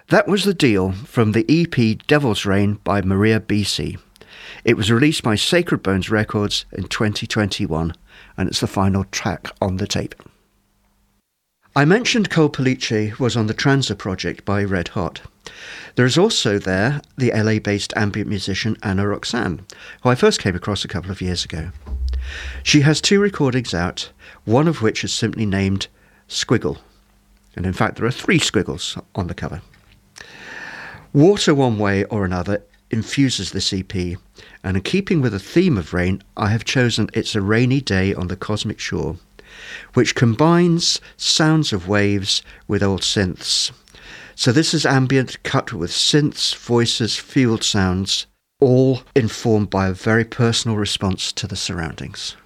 That was The Deal from the EP Devil's Rain by Maria BC. It was released by Sacred Bones Records in 2021, and it's the final track on the tape. I mentioned Cole Police was on the Transa project by Red Hot. There is also there the LA-based ambient musician Anna Roxanne, who I first came across a couple of years ago. She has 2 recordings out, one of which is simply named Squiggle. And in fact, there are 3 squiggles on the cover. Water one way or another infuses this EP, and in keeping with the theme of rain, I have chosen It's a Rainy Day on the Cosmic Shore, which combines sounds of waves with old synths. So this is ambient cut with synths, voices, field sounds, all informed by a very personal response to the surroundings.